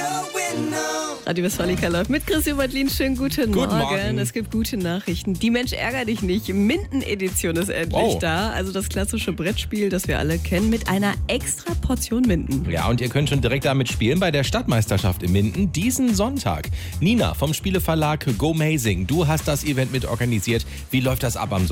Radio Westfalica läuft mit Chris Übertlin. Schönen guten Morgen. Es gibt gute Nachrichten. Die Mensch ärger dich nicht. Minden-Edition ist endlich da. Also das klassische Brettspiel, das wir alle kennen, mit einer extra Portion Minden. Ja, und ihr könnt schon direkt damit spielen bei der Stadtmeisterschaft in Minden diesen Sonntag. Nina vom Spieleverlag Go Amazing, du hast das Event mit organisiert. Wie läuft das ab am Sonntag?